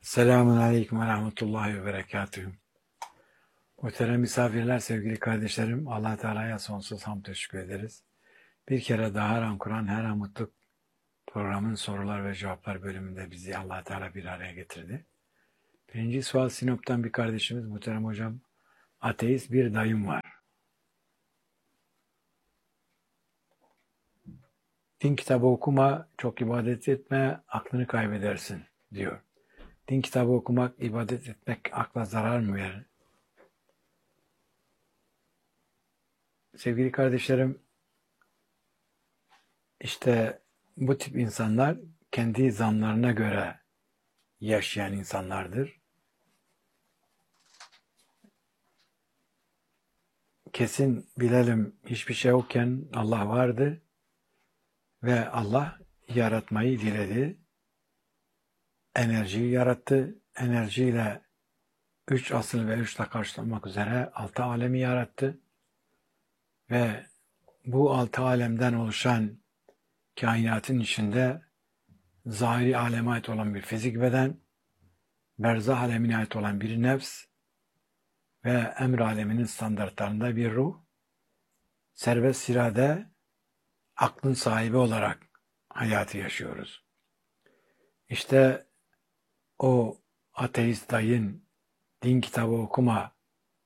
Selamun Aleyküm ve Rahmetullahi ve Berekatühü. Muhterem misafirler, sevgili kardeşlerim, Allah Teala'ya sonsuz hamd teşekkür ederiz. Bir kere daha her an Kur'an, her an mutluluk programın sorular ve cevaplar bölümünde bizi Allah Teala bir araya getirdi. Birinci sual Sinop'tan bir kardeşimiz, muhterem hocam, ateist bir dayım var. Din kitabı okuma, çok ibadet etme, aklını kaybedersin diyor. Din kitabı okumak, ibadet etmek akla zarar mı verir? Sevgili kardeşlerim, işte bu tip insanlar kendi zanlarına göre yaşayan insanlardır. Kesin bilelim, hiçbir şey yokken Allah vardı ve Allah yaratmayı diledi. Enerjiyi yarattı. Enerjiyle 3 asıl ve 3 takarç olmak üzere 6 alemi yarattı. Ve bu 6 alemden oluşan kainatın içinde zahiri aleme ait olan bir fizik beden, berzah alemine ait olan bir nefs ve emr aleminin standartlarında bir ruh, serbest irade, aklın sahibi olarak hayatı yaşıyoruz. İşte o ateist dayın din kitabı okuma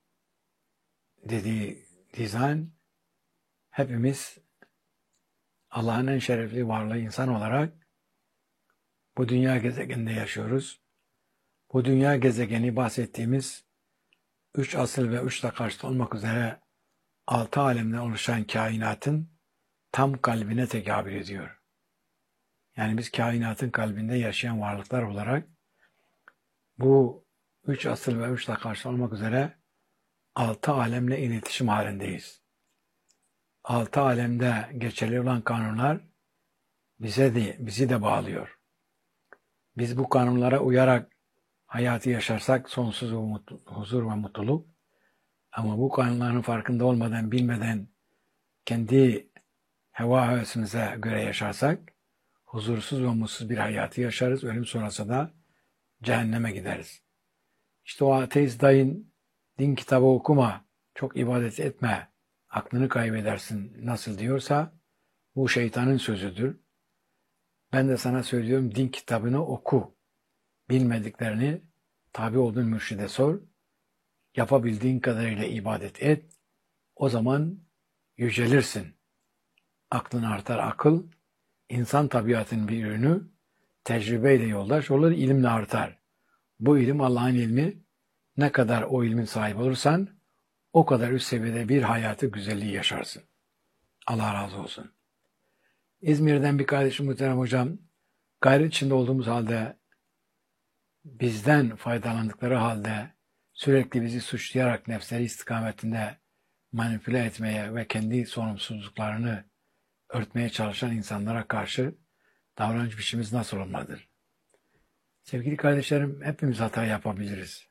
dediği dizayn, hepimiz Allah'ın en şerefli varlığı insan olarak bu dünya gezegeninde yaşıyoruz. Bu dünya gezegeni bahsettiğimiz 3 asıl ve 3 takarç olmak üzere 6 alemden oluşan kainatın tam kalbine tekabül ediyor. Yani biz kainatın kalbinde yaşayan varlıklar olarak bu 3 asıl ve 3 takarç olmak üzere 6 alemle iletişim halindeyiz. 6 alemde geçerli olan kanunlar bizi de bağlıyor. Biz bu kanunlara uyarak hayatı yaşarsak sonsuz huzur ve mutluluk. Ama bu kanunların farkında olmadan, bilmeden kendi heva hevesimize göre yaşarsak huzursuz ve mutsuz bir hayatı yaşarız. Ölüm sonrası da cehenneme gideriz. İşte o ateist dayın din kitabı okuma, çok ibadet etme, aklını kaybedersin nasıl diyorsa bu şeytanın sözüdür. Ben de sana söylüyorum, din kitabını oku. Bilmediklerini tabi olduğun mürşide sor. Yapabildiğin kadarıyla ibadet et. O zaman yücelirsin. Aklın artar, akıl, insan tabiatının bir ürünü, tecrübeyle yoldaş olur, ilimle artar. Bu ilim Allah'ın ilmi. Ne kadar o ilmin sahibi olursan, o kadar üst seviyede bir hayatı güzelliği yaşarsın. Allah razı olsun. İzmir'den bir kardeşim, muhterem hocam, gayret içinde olduğumuz halde, bizden faydalandıkları halde, sürekli bizi suçlayarak nefsleri istikametinde manipüle etmeye ve kendi sorumsuzluklarını örtmeye çalışan insanlara karşı davranış biçimimiz nasıl olmalıdır? Sevgili kardeşlerim, hepimiz hata yapabiliriz.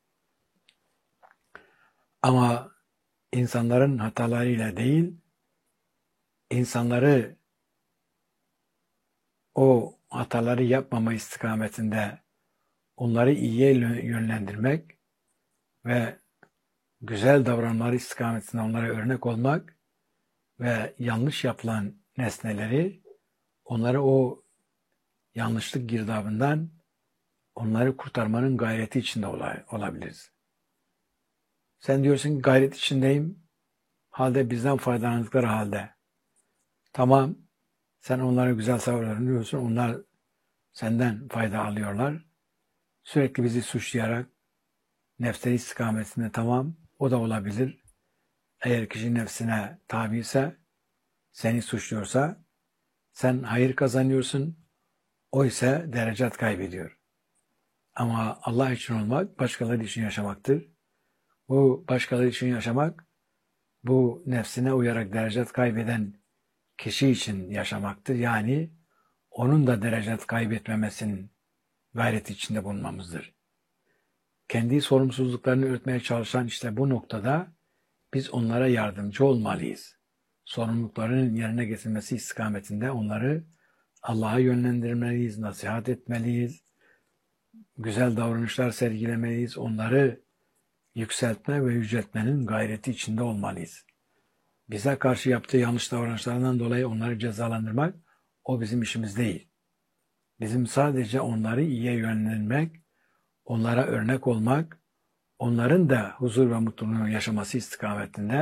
Ama insanların hatalarıyla değil, insanları o hataları yapmama istikametinde onları iyiye yönlendirmek ve güzel davranmaları istikametinde onlara örnek olmak ve yanlış yapılan nesneleri, onları o yanlışlık girdabından onları kurtarmanın gayreti içinde olabiliriz. Sen diyorsun ki gayret içindeyim, halde bizden faydalandıkları halde. Tamam, sen onlara güzel davranıyorsun, onlar senden fayda alıyorlar. Sürekli bizi suçlayarak nefsleri istikametinde, tamam, o da olabilir. Eğer kişi nefsine tabi ise, seni suçluyorsa, sen hayır kazanıyorsun, o ise derecat kaybediyor. Ama Allah için olmak, başkaları için yaşamaktır. Bu başkaları için yaşamak, bu nefsine uyarak derecat kaybeden kişi için yaşamaktır. Yani onun da derecat kaybetmemesinin gayreti içinde bulunmamızdır. Kendi sorumsuzluklarını örtmeye çalışan işte bu noktada biz onlara yardımcı olmalıyız. Sorumluluklarının yerine getirilmesi istikametinde onları Allah'a yönlendirmeliyiz, nasihat etmeliyiz. güzel davranışlar sergilemeliyiz. Onları yükseltme ve yüceltmenin gayreti içinde olmalıyız. Bize karşı yaptığı yanlış davranışlarından dolayı onları cezalandırmak, o bizim işimiz değil. Bizim sadece onları iyiye yönlendirmek, onlara örnek olmak, onların da huzur ve mutluluğu yaşaması istikametinde